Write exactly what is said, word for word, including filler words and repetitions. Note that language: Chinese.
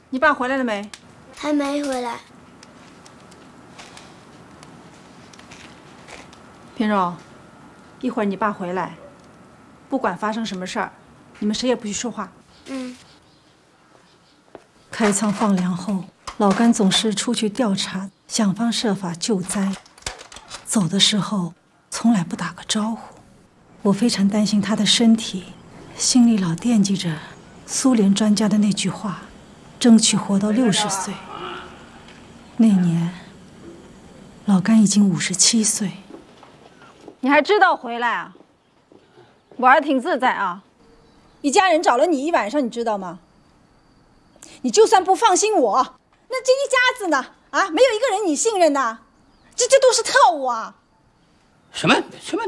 你爸回来了没？ 还没回来。 品荣，一会儿你爸回来，不管发生什么事儿，你们谁也不许说话。 嗯。 开仓放粮后，老甘总是出去调查，想方设法救灾。走的时候，从来不打个招呼。我非常担心他的身体，心里老惦记着苏联专家的那句话：争取活到六十岁。那年，老甘已经五十七岁。你还知道回来啊？玩得挺自在啊！一家人找了你一晚上，你知道吗？你就算不放心我，那这一家子呢？啊，没有一个人你信任的，这这都是特务啊！ 什么什么？